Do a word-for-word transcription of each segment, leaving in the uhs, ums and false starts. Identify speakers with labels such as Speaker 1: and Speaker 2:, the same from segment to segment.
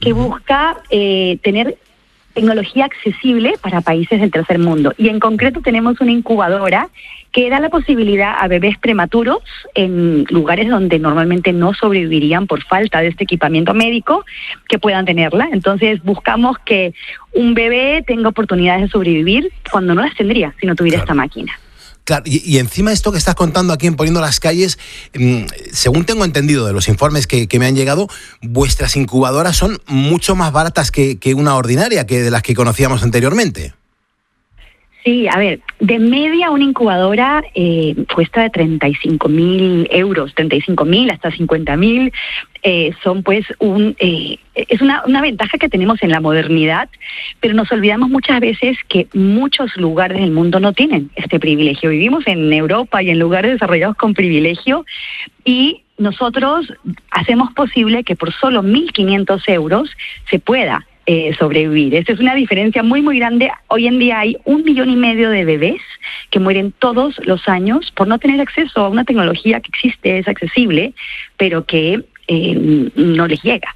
Speaker 1: que busca eh, tener tecnología accesible para países del tercer mundo. Y en concreto tenemos una incubadora que da la posibilidad a bebés prematuros en lugares donde normalmente no sobrevivirían por falta de este equipamiento médico, que puedan tenerla. Entonces buscamos que un bebé tenga oportunidades de sobrevivir cuando no las tendría si no tuviera claro. esta máquina.
Speaker 2: Claro, y, y encima esto que estás contando aquí en Poniendo las Calles, mmm, según tengo entendido de los informes que, que me han llegado, vuestras incubadoras son mucho más baratas que, que una ordinaria, que de las que conocíamos anteriormente.
Speaker 1: Sí, a ver, de media una incubadora eh, cuesta de treinta y cinco mil euros, treinta y cinco mil hasta cincuenta mil, eh, son pues un, eh, es una, una ventaja que tenemos en la modernidad, pero nos olvidamos muchas veces que muchos lugares del mundo no tienen este privilegio. Vivimos en Europa y en lugares desarrollados con privilegio y nosotros hacemos posible que por solo mil quinientos euros se pueda Eh, sobrevivir. Esa es una diferencia muy muy grande. Hoy en día hay un millón y medio de bebés que mueren todos los años por no tener acceso a una tecnología que existe, es accesible, pero que eh, no les llega.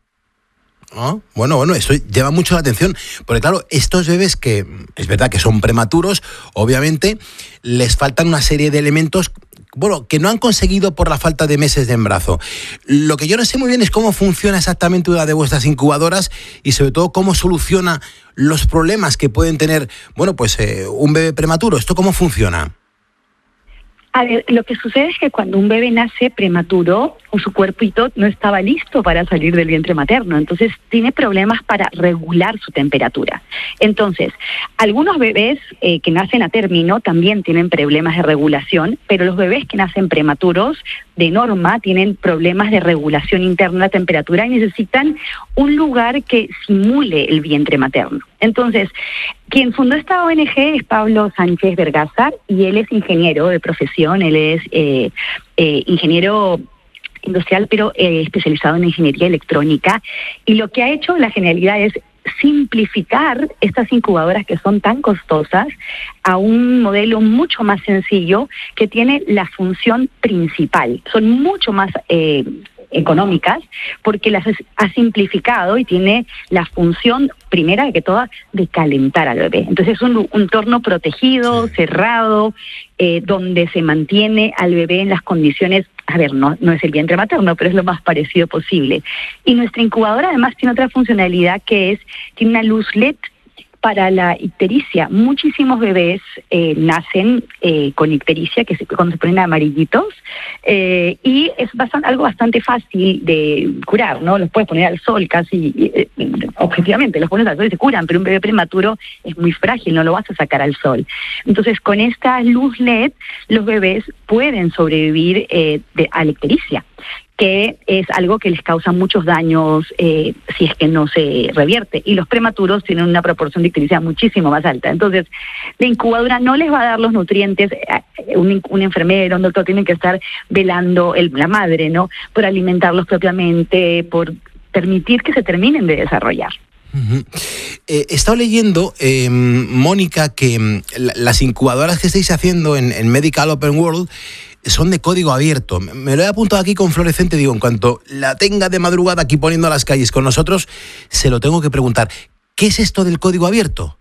Speaker 2: Ah, bueno, bueno, eso llama mucho la atención, porque claro, estos bebés que es verdad que son prematuros, obviamente les faltan una serie de elementos, bueno, que no han conseguido por la falta de meses de embarazo. Lo que yo no sé muy bien es cómo funciona exactamente una de vuestras incubadoras y sobre todo cómo soluciona los problemas que pueden tener, bueno, pues eh, un bebé prematuro. ¿Esto cómo funciona?
Speaker 1: A ver, lo que sucede es que cuando un bebé nace prematuro, su cuerpito no estaba listo para salir del vientre materno, entonces tiene problemas para regular su temperatura. Entonces, algunos bebés eh, que nacen a término también tienen problemas de regulación, pero los bebés que nacen prematuros, de norma, tienen problemas de regulación interna de la temperatura y necesitan un lugar que simule el vientre materno. Entonces, quien fundó esta O N G es Pablo Sánchez Vergasa y él es ingeniero de profesión, él es eh, eh, ingeniero industrial, pero eh, especializado en ingeniería electrónica. Y lo que ha hecho la genialidad es simplificar estas incubadoras que son tan costosas a un modelo mucho más sencillo que tiene la función principal. Son mucho más eh, económicas porque las ha simplificado y tiene la función primera que toda de calentar al bebé. Entonces es un, un entorno protegido, sí. cerrado, eh, donde se mantiene al bebé en las condiciones, a ver, no, no es el vientre materno, pero es lo más parecido posible. Y nuestra incubadora además tiene otra funcionalidad que es, tiene una luz L E D para la ictericia. Muchísimos bebés eh, nacen eh, con ictericia, que se, cuando se ponen amarillitos, eh, y es bastante, algo bastante fácil de curar, ¿no? Los puedes poner al sol casi, eh, objetivamente, los pones al sol y se curan, pero un bebé prematuro es muy frágil, no lo vas a sacar al sol. Entonces, con esta luz L E D, los bebés pueden sobrevivir eh, de, a la ictericia, que es algo que les causa muchos daños eh, si es que no se revierte. Y los prematuros tienen una proporción de ictericia muchísimo más alta. Entonces, la incubadora no les va a dar los nutrientes. Un, un enfermero, un doctor tienen que estar velando, el, la madre, ¿no?, por alimentarlos propiamente, por permitir que se terminen de desarrollar.
Speaker 2: Uh-huh. Eh, he estado leyendo, eh, Mónica, que eh, las incubadoras que estáis haciendo en, en Medical Open World son de código abierto. Me lo he apuntado aquí con fluorescente, digo, en cuanto la tenga de madrugada aquí Poniendo las Calles con nosotros, se lo tengo que preguntar. ¿Qué es esto del código abierto?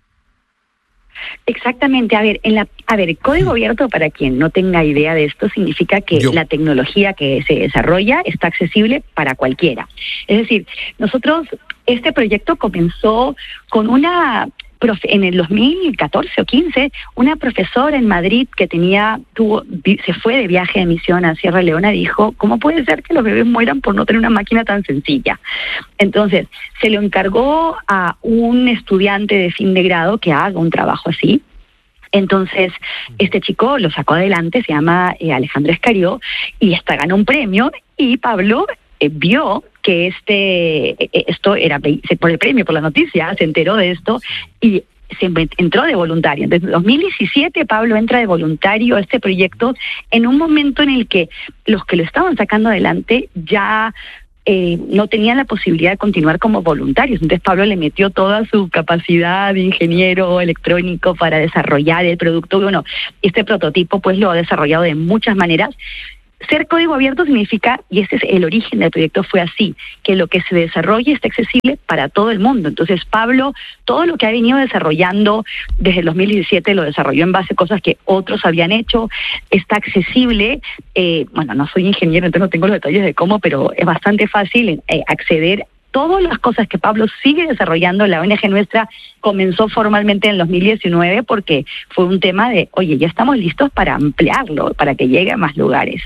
Speaker 1: Exactamente, a ver, en la, a ver, el código abierto, para quien no tenga idea de esto, significa que Yo. la tecnología que se desarrolla está accesible para cualquiera. Es decir, nosotros, este proyecto comenzó con una, en el dos mil catorce o quince, una profesora en Madrid que tenía, tuvo, se fue de viaje de misión a Sierra Leona, dijo, ¿cómo puede ser que los bebés mueran por no tener una máquina tan sencilla? Entonces, se le encargó a un estudiante de fin de grado que haga un trabajo así. Entonces, este chico lo sacó adelante, se llama eh, Alejandro Escarió, y hasta ganó un premio, y Pablo eh, vio que este esto era por el premio, por la noticia, se enteró de esto y se entró de voluntario. Desde dos mil diecisiete Pablo entra de voluntario a este proyecto en un momento en el que los que lo estaban sacando adelante ya eh, no tenían la posibilidad de continuar como voluntarios. Entonces Pablo le metió toda su capacidad de ingeniero electrónico para desarrollar el producto. Bueno, este prototipo pues lo ha desarrollado de muchas maneras. ser código abierto significa, y ese es el origen del proyecto, fue así, que lo que se desarrolle está accesible para todo el mundo. Entonces, Pablo, todo lo que ha venido desarrollando desde el dos mil diecisiete lo desarrolló en base a cosas que otros habían hecho, está accesible. Eh, bueno, no soy ingeniero, entonces no tengo los detalles de cómo, pero es bastante fácil eh, acceder. Todas las cosas que Pablo sigue desarrollando, la O N G nuestra comenzó formalmente en el dos mil diecinueve porque fue un tema de, oye, ya estamos listos para ampliarlo, para que llegue a más lugares.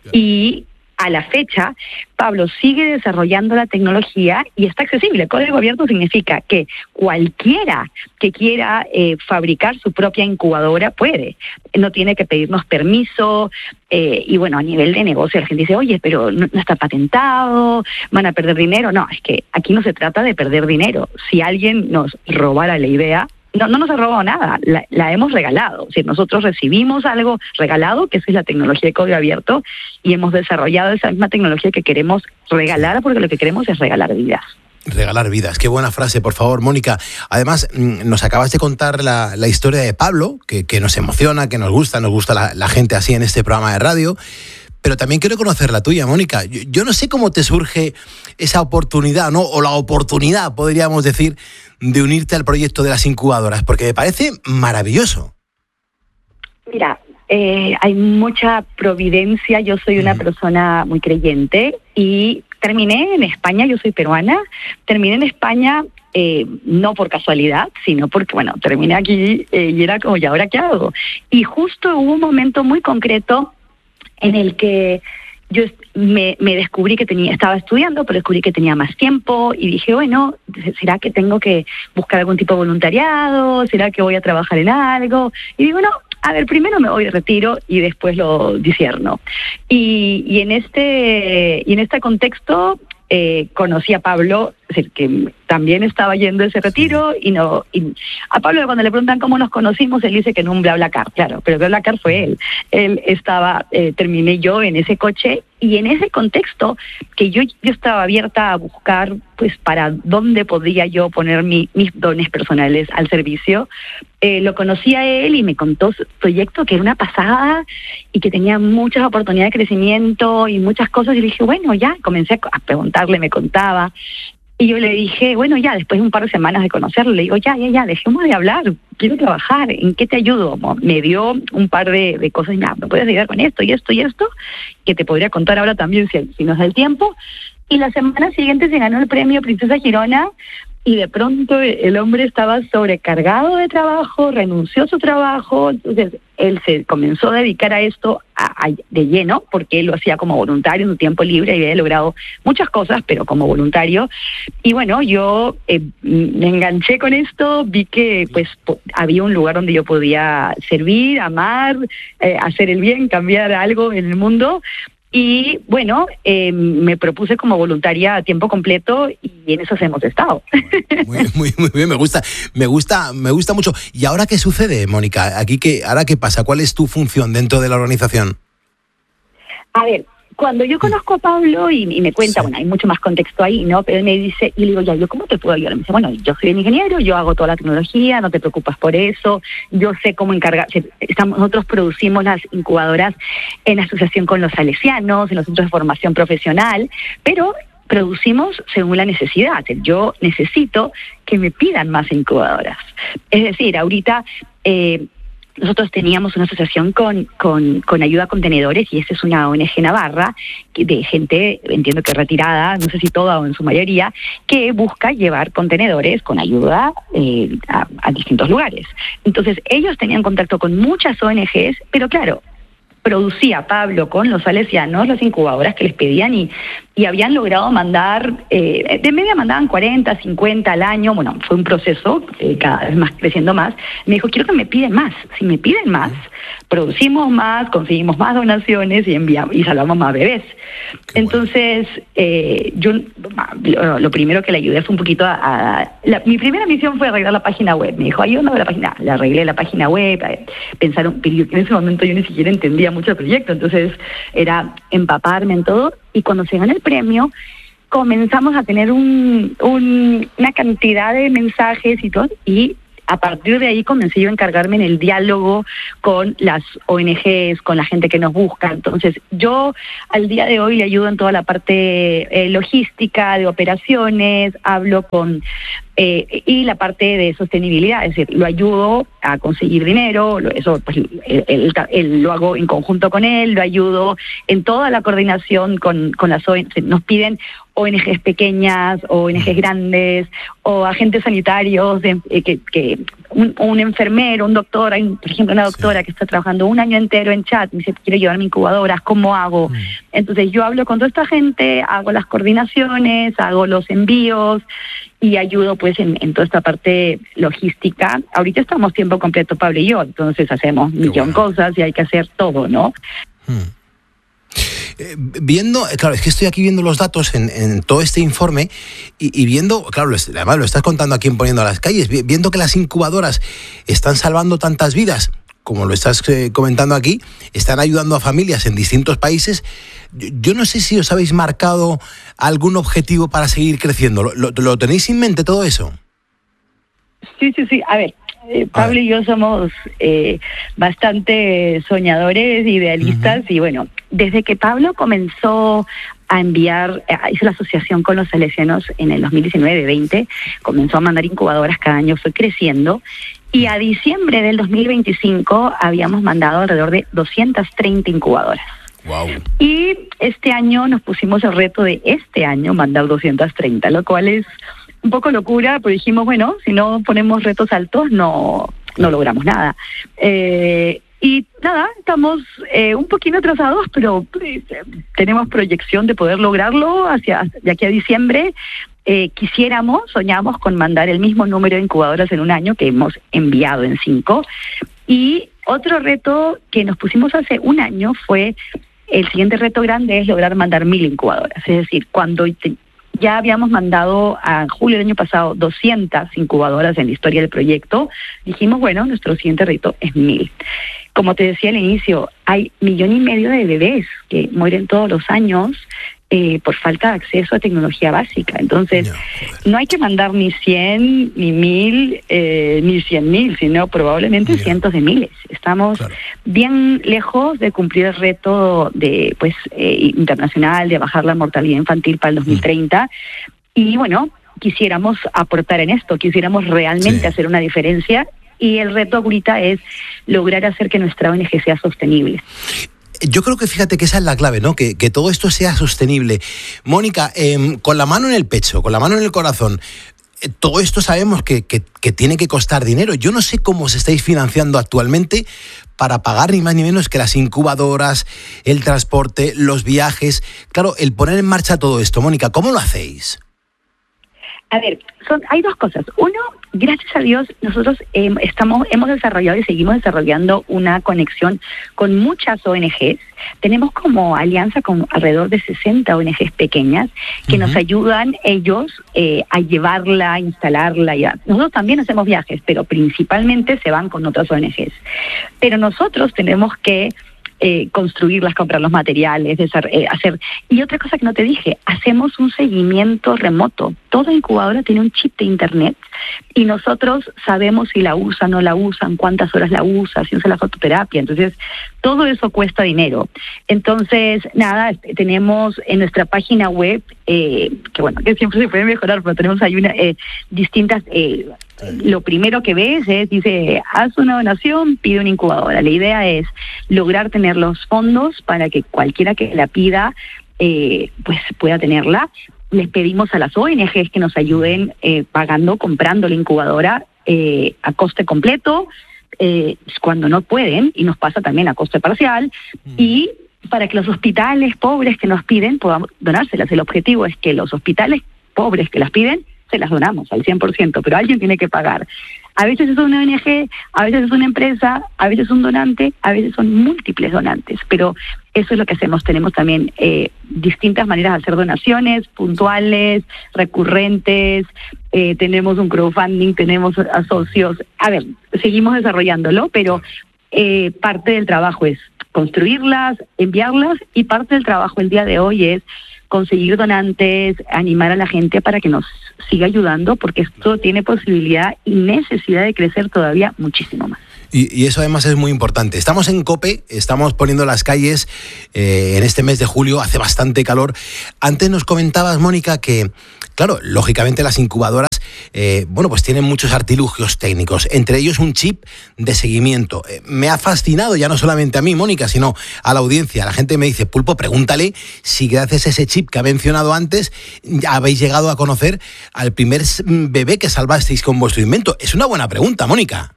Speaker 1: Y a la fecha, Pablo sigue desarrollando la tecnología y está accesible. Código abierto significa que cualquiera que quiera eh, fabricar su propia incubadora puede. No tiene que pedirnos permiso. Eh, y bueno, a nivel de negocio la gente dice, oye, pero no, no está patentado, van a perder dinero. No, es que aquí no se trata de perder dinero. Si alguien nos robara la idea, No, no nos ha robado nada, la, la hemos regalado. O sea, nosotros recibimos algo regalado, que esa es la tecnología de código abierto, y hemos desarrollado esa misma tecnología que queremos regalar, porque lo que queremos es regalar vidas.
Speaker 2: Regalar vidas, qué buena frase, por favor, Mónica. Además, nos acabas de contar la, la historia de Pablo, que, que nos emociona, que nos gusta, nos gusta la, la gente así en este programa de radio. Pero también quiero conocer la tuya, Mónica. Yo, yo no sé cómo te surge esa oportunidad, ¿no? O la oportunidad, podríamos decir, de unirte al proyecto de las incubadoras, porque me parece maravilloso.
Speaker 1: Mira, eh, hay mucha providencia. Yo soy una uh-huh. persona muy creyente y terminé en España. Yo soy peruana. Terminé en España eh, no por casualidad, sino porque, bueno, terminé aquí eh, y era como, ¿y ahora qué hago? Y justo hubo un momento muy concreto en el que yo me, me descubrí que tenía, estaba estudiando, pero descubrí que tenía más tiempo y dije, bueno, ¿será que tengo que buscar algún tipo de voluntariado? ¿Será que voy a trabajar en algo? Y digo, no, a ver, primero me voy de retiro y después lo discierno. Y, y en este y en este contexto eh, conocí a Pablo, es decir, que también estaba yendo a ese retiro, y no y a Pablo cuando le preguntan cómo nos conocimos, él dice que en un BlaBlaCar, claro, pero BlaBlaCar fue él. Él estaba, eh, terminé yo en ese coche, y en ese contexto que yo, yo estaba abierta a buscar, pues, para dónde podría yo poner mi, mis dones personales al servicio. Eh, lo conocí a él y me contó su proyecto, que era una pasada y que tenía muchas oportunidades de crecimiento y muchas cosas, y le dije, bueno, ya, comencé a preguntarle, me contaba. Y yo le dije, bueno, ya, después de un par de semanas de conocerlo, le digo, ya, ya, ya, dejemos de hablar, quiero trabajar, ¿en qué te ayudo? Me dio un par de, de cosas, ya, ¿me puedes ayudar con esto y esto y esto? Que te podría contar ahora también si, si nos da el tiempo. Y la semana siguiente se ganó el premio Princesa Girona, y de pronto el hombre estaba sobrecargado de trabajo, renunció a su trabajo. Entonces él se comenzó a dedicar a esto a, a, de lleno, porque él lo hacía como voluntario en su tiempo libre y había logrado muchas cosas, pero como voluntario. Y bueno, yo eh, me enganché con esto, vi que pues po- había un lugar donde yo podía servir, amar, eh, hacer el bien, cambiar algo en el mundo. Y bueno, eh, me propuse como voluntaria a tiempo completo, y en eso hemos estado.
Speaker 2: Muy, muy, muy bien, me gusta, me gusta, me gusta mucho. ¿Y ahora qué sucede, Mónica? Aquí qué, ahora qué pasa, ¿cuál es tu función dentro de la organización?
Speaker 1: A ver, cuando yo conozco a Pablo y, y me cuenta, sí. bueno, hay mucho más contexto ahí, ¿no? Pero él me dice, y le digo, ya, ¿yo cómo te puedo ayudar? Me dice, bueno, yo soy un ingeniero, yo hago toda la tecnología, no te preocupes por eso, yo sé cómo encargar, estamos, nosotros producimos las incubadoras en asociación con los salesianos, en los centros de formación profesional, pero producimos según la necesidad. Yo necesito que me pidan más incubadoras. Es decir, ahorita eh, nosotros teníamos una asociación con, con, con ayuda a contenedores, y esta es una O N G navarra de gente, entiendo que retirada, no sé si toda o en su mayoría, que busca llevar contenedores con ayuda eh, a, a distintos lugares. Entonces ellos tenían contacto con muchas O N Ges, pero claro, producía Pablo con los salesianos las incubadoras que les pedían, y, y habían logrado mandar, eh, de media mandaban cuarenta, cincuenta al año. Bueno, fue un proceso, eh, cada vez más creciendo más. Me dijo, quiero que me piden más. Si me piden más, producimos más, conseguimos más donaciones y enviamos y salvamos más bebés. Qué Entonces, bueno. eh, yo lo, lo primero que le ayudé fue un poquito a... a la, mi primera misión fue arreglar la página web. Me dijo, ayúdame a la página. Le arreglé la página web, pensaron, pero en ese momento yo ni siquiera entendía mucho el proyecto, entonces era empaparme en todo. Y cuando se ganó el premio, comenzamos a tener un, un, una cantidad de mensajes y todo, y a partir de ahí comencé yo a encargarme en el diálogo con las O N Ges, con la gente que nos busca. Entonces, yo al día de hoy le ayudo en toda la parte eh, logística, de operaciones, hablo con... Eh, y la parte de sostenibilidad, es decir, lo ayudo a conseguir dinero, lo, eso pues él, él, él, lo hago en conjunto con él, lo ayudo en toda la coordinación con, con las O N Ges. Nos piden O N Ges pequeñas, O N Ges grandes, o agentes sanitarios, de, eh, que, que un, un enfermero, un doctor, hay, por ejemplo, una doctora sí. que está trabajando un año entero en chat, me dice, quiero llevarme incubadoras, ¿cómo hago? Mm. Entonces yo hablo con toda esta gente, hago las coordinaciones, hago los envíos, y ayudo pues en, en toda esta parte logística. Ahorita estamos tiempo completo Pablo y yo, entonces hacemos un millón de bueno. cosas y hay que hacer todo, ¿no?
Speaker 2: Hmm. Eh, viendo, claro, es que estoy aquí viendo los datos en, en todo este informe y, y viendo, claro, además lo estás contando aquí en Poniendo a las Calles, viendo que las incubadoras están salvando tantas vidas, como lo estás eh, comentando aquí, están ayudando a familias en distintos países. Yo, yo no sé si os habéis marcado algún objetivo para seguir creciendo. ¿Lo, lo, lo tenéis en mente todo eso?
Speaker 1: Sí, sí, sí. A ver, eh, Pablo a ver. y yo somos eh, bastante soñadores, idealistas, uh-huh. y bueno, desde que Pablo comenzó a enviar, hizo la asociación con los salesianos en el dos mil diecinueve veinte, comenzó a mandar incubadoras cada año, fue creciendo, y a diciembre del dos mil veinticinco habíamos mandado alrededor de doscientas treinta incubadoras.
Speaker 2: Wow.
Speaker 1: Y este año nos pusimos el reto de este año mandar doscientas treinta, lo cual es un poco locura, pero dijimos, bueno, si no ponemos retos altos, no, no logramos nada. Eh, y nada, estamos eh, un poquito atrasados, pero eh, tenemos proyección de poder lograrlo hacia de aquí a diciembre. Eh, quisiéramos, soñamos con mandar el mismo número de incubadoras en un año que hemos enviado en cinco. Y otro reto que nos pusimos hace un año fue, el siguiente reto grande es lograr mandar mil incubadoras. Es decir, cuando te, ya habíamos mandado a julio del año pasado doscientas incubadoras en la historia del proyecto, dijimos, bueno, nuestro siguiente reto es mil. Como te decía al inicio, hay millón y medio de bebés que mueren todos los años eh, por falta de acceso a tecnología básica. Entonces, no, no hay que mandar ni cien, ni mil, eh, ni cien mil, sino probablemente yeah. cientos de miles. Estamos claro. bien lejos de cumplir el reto de pues eh, internacional de bajar la mortalidad infantil para el dos mil treinta. Mm. Y bueno, quisiéramos aportar en esto, quisiéramos realmente sí. hacer una diferencia. Y el reto ahorita es lograr hacer que nuestra O N Ge sea sostenible.
Speaker 2: Yo creo que fíjate que esa es la clave, ¿no? Que, que todo esto sea sostenible. Mónica, eh, con la mano en el pecho, con la mano en el corazón, eh, todo esto sabemos que, que, que tiene que costar dinero. Yo no sé cómo os estáis financiando actualmente para pagar ni más ni menos que las incubadoras, el transporte, los viajes. Claro, el poner en marcha todo esto. Mónica, ¿cómo lo hacéis?
Speaker 1: A ver, son, hay dos cosas. Uno, gracias a Dios, nosotros eh, estamos, hemos desarrollado y seguimos desarrollando una conexión con muchas O N Ges. Tenemos como alianza con alrededor de sesenta O N Ges pequeñas que uh-huh. nos ayudan ellos eh, a llevarla, a instalarla. Y a, nosotros también hacemos viajes, pero principalmente se van con otras O N Ges. Pero nosotros tenemos que Eh, construirlas, comprar los materiales, desar- eh, hacer... Y otra cosa que no te dije, hacemos un seguimiento remoto. Toda incubadora tiene un chip de internet y nosotros sabemos si la usan, no la usan, cuántas horas la usa, si usa la fototerapia. Entonces, todo eso cuesta dinero. Entonces, nada, tenemos en nuestra página web, eh, que bueno, que siempre se puede mejorar, pero tenemos ahí una, eh, distintas... Eh, lo primero que ves es, dice, haz una donación, pide una incubadora. La idea es lograr tener los fondos para que cualquiera que la pida, eh, pues pueda tenerla. Les pedimos a las O N Ges que nos ayuden eh, pagando, comprando la incubadora eh, a coste completo, eh, cuando no pueden, y nos pasa también a coste parcial, mm. y para que los hospitales pobres que nos piden podamos donárselas. El objetivo es que los hospitales pobres que las piden se las donamos al cien por ciento, pero alguien tiene que pagar. A veces es una O N Ge, a veces es una empresa, a veces es un donante, a veces son múltiples donantes, pero eso es lo que hacemos. Tenemos también eh, distintas maneras de hacer donaciones, puntuales, recurrentes, eh, tenemos un crowdfunding, tenemos a socios. A ver, seguimos desarrollándolo, pero eh, parte del trabajo es construirlas, enviarlas, y parte del trabajo el día de hoy es conseguir donantes, animar a la gente para que nos siga ayudando, porque esto tiene posibilidad y necesidad de crecer todavía muchísimo más.
Speaker 2: Y, y eso además es muy importante. Estamos en COPE, estamos poniendo las calles eh, en este mes de julio, hace bastante calor. Antes nos comentabas, Mónica, que, claro, lógicamente las incubadoras, eh, bueno, pues tienen muchos artilugios técnicos, entre ellos un chip de seguimiento. Eh, me ha fascinado, ya no solamente a mí, Mónica, sino a la audiencia. La gente me dice, Pulpo, pregúntale si gracias a ese chip que ha mencionado antes, ya habéis llegado a conocer al primer bebé que salvasteis con vuestro invento. Es una buena pregunta, Mónica.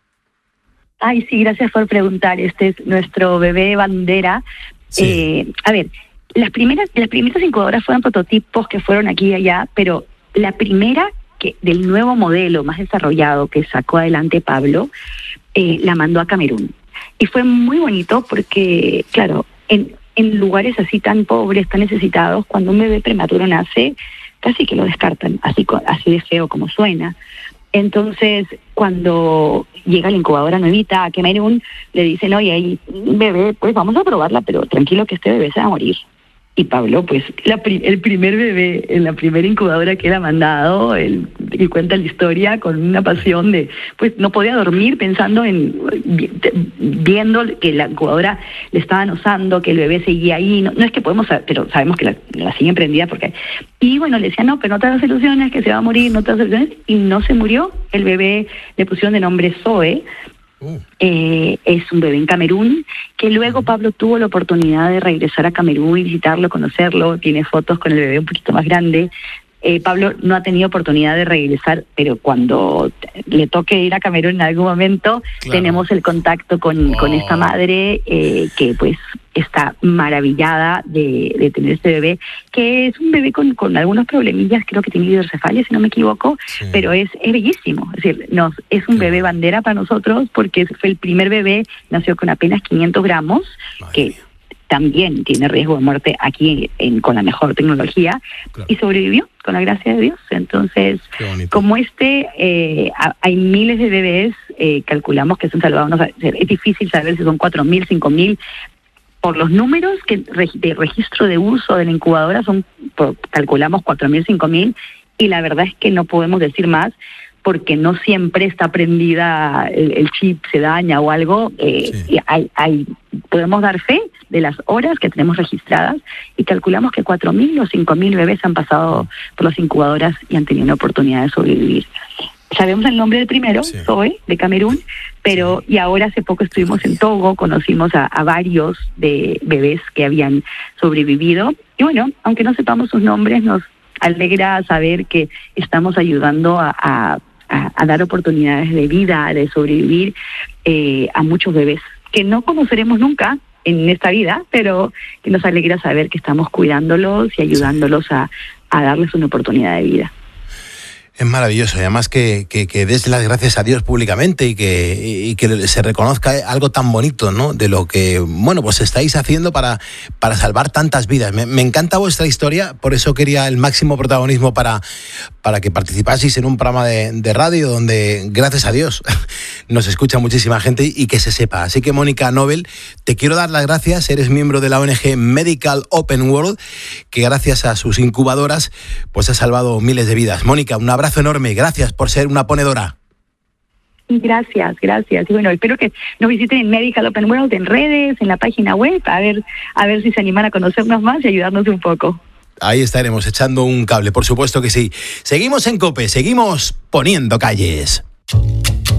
Speaker 1: Ay, sí, gracias por preguntar. Este es nuestro bebé bandera. Sí. Eh, a ver, las primeras, las primeras incubadoras fueron prototipos que fueron aquí y allá, pero la primera que del nuevo modelo más desarrollado que sacó adelante Pablo, eh, la mandó a Camerún. Y fue muy bonito porque, claro, en, en lugares así tan pobres, tan necesitados, cuando un bebé prematuro nace, casi que lo descartan, así, así de feo como suena. Entonces, cuando llega la incubadora nuevita a Camerún, le dicen, oye, hay un bebé, pues vamos a probarla, pero tranquilo que este bebé se va a morir. Y Pablo, pues, la, el primer bebé en la primera incubadora que él ha mandado, él, él cuenta la historia con una pasión de, pues, no podía dormir pensando en, viendo que la incubadora le estaban usando, que el bebé seguía ahí. No, no es que podemos, pero sabemos que la, la siguen prendida porque... Y bueno, le decían, no, pero no te hagas ilusiones, que se va a morir, no te hagas ilusiones. Y no se murió. El bebé le pusieron de nombre Zoe. Uh. Eh, es un bebé en Camerún, que luego Pablo tuvo la oportunidad de regresar a Camerún y visitarlo, conocerlo, tiene fotos con el bebé un poquito más grande. Eh, Pablo no ha tenido oportunidad de regresar, pero cuando le toque ir a Camerún en algún momento, claro, tenemos el contacto con, oh. con esta madre eh, que pues está maravillada de, de tener este bebé, que es un bebé con, con algunos problemillas, creo que tiene hidrocefalia, si no me equivoco, sí. pero es, es bellísimo. Es decir, nos, es un sí. bebé bandera para nosotros porque fue el primer bebé, nació con apenas quinientos gramos, Madre que mía. También tiene riesgo de muerte aquí en, con la mejor tecnología, claro. y sobrevivió con la gracia de Dios. Entonces, como este, eh, hay miles de bebés, eh, calculamos que son salvados, no, es difícil saber si son cuatro mil, cinco mil, por los números que de registro de uso de la incubadora son, por, calculamos cuatro mil, cinco mil, y la verdad es que no podemos decir más, porque no siempre está prendida, el, el chip se daña o algo, eh, sí. y hay, hay, podemos dar fe de las horas que tenemos registradas y calculamos que cuatro mil o cinco mil bebés han pasado por las incubadoras y han tenido la oportunidad de sobrevivir. Sabemos el nombre del primero, sí. Zoe, de Camerún, pero sí. y ahora hace poco estuvimos en Togo, conocimos a, a varios de bebés que habían sobrevivido, y bueno, aunque no sepamos sus nombres, nos alegra saber que estamos ayudando a, a A, a dar oportunidades de vida, de sobrevivir eh, a muchos bebés que no conoceremos nunca en esta vida, pero que nos alegra saber que estamos cuidándolos y ayudándolos a, a darles una oportunidad de vida.
Speaker 2: Es maravilloso, y además que, que, que des las gracias a Dios públicamente y que, y que se reconozca algo tan bonito, ¿no? De lo que, bueno, pues estáis haciendo para, para salvar tantas vidas. Me, me encanta vuestra historia, por eso quería el máximo protagonismo para, para que participaseis en un programa de, de radio donde, gracias a Dios, nos escucha muchísima gente y que se sepa. Así que, Mónica Nobel, te quiero dar las gracias. Eres miembro de la O N G Medical Open World, que gracias a sus incubadoras pues ha salvado miles de vidas. Mónica, un abrazo enorme, gracias por ser una ponedora.
Speaker 1: Gracias, gracias. Y bueno, espero que nos visiten en Medical Open World, en redes, en la página web, a ver, a ver si se animan a conocernos más y ayudarnos un poco.
Speaker 2: Ahí estaremos echando un cable, por supuesto que sí. Seguimos en COPE, seguimos poniendo calles.